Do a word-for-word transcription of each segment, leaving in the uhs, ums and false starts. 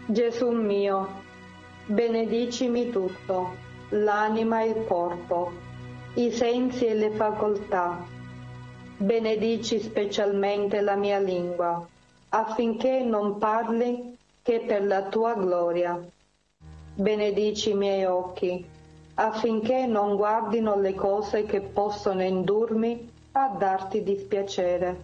Gesù mio, benedicimi tutto, l'anima e il corpo, i sensi e le facoltà. Benedici specialmente la mia lingua, affinché non parli che per la tua gloria. Benedici i miei occhi, affinché non guardino le cose che possono indurmi a darti dispiacere.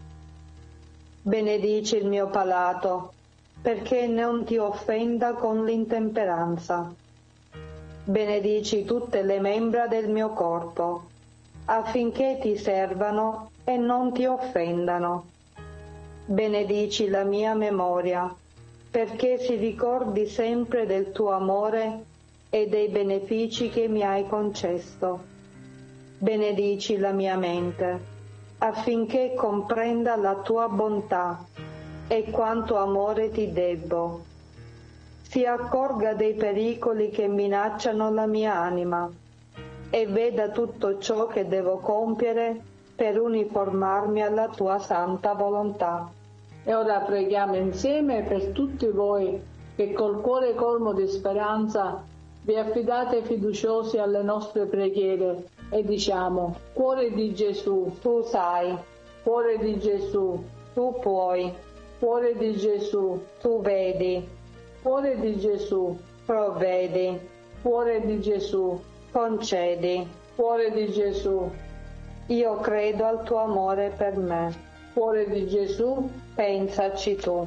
Benedici il mio palato, perché non ti offenda con l'intemperanza. Benedici tutte le membra del mio corpo, affinché ti servano e non ti offendano. Benedici la mia memoria, perché si ricordi sempre del tuo amore e dei benefici che mi hai concesso. Benedici la mia mente, affinché comprenda la tua bontà e quanto amore ti debbo. Si accorga dei pericoli che minacciano la mia anima e veda tutto ciò che devo compiere per uniformarmi alla tua santa volontà. E ora preghiamo insieme per tutti voi che col cuore colmo di speranza vi affidate fiduciosi alle nostre preghiere e diciamo: cuore di Gesù, tu sai, cuore di Gesù, tu puoi, cuore di Gesù, tu vedi, cuore di Gesù, provvedi, cuore di Gesù, concedi, cuore di Gesù, io credo al tuo amore per me. Cuore di Gesù, pensaci tu.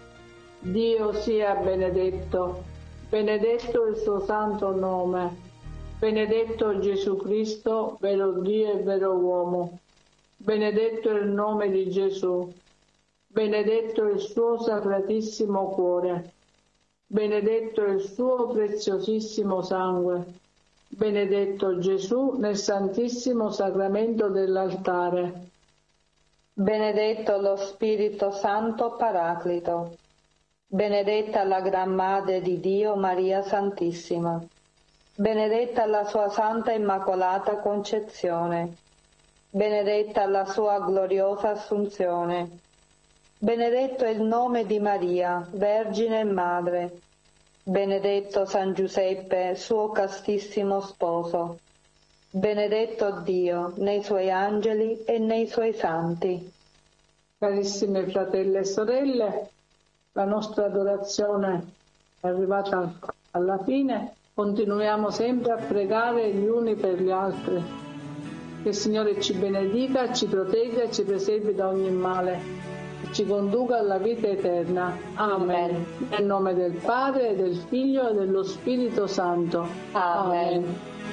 Dio sia benedetto, benedetto il suo santo nome, benedetto Gesù Cristo, vero Dio e vero uomo, benedetto il nome di Gesù, benedetto il suo sacratissimo cuore, benedetto il suo preziosissimo sangue, benedetto Gesù nel santissimo sacramento dell'altare. Benedetto lo Spirito Santo Paraclito, benedetta la Gran Madre di Dio Maria Santissima, benedetta la sua Santa Immacolata Concezione, benedetta la sua gloriosa Assunzione, benedetto il nome di Maria, Vergine e Madre, benedetto San Giuseppe, suo castissimo sposo, benedetto Dio nei suoi angeli e nei suoi santi. Carissimi fratelli e sorelle, la nostra adorazione è arrivata alla fine. Continuiamo sempre a pregare gli uni per gli altri. Che il Signore ci benedica, ci protegga e ci preservi da ogni male e ci conduca alla vita eterna. Amen. Amen. Nel nome del Padre, del Figlio e dello Spirito Santo. Amen. Amen.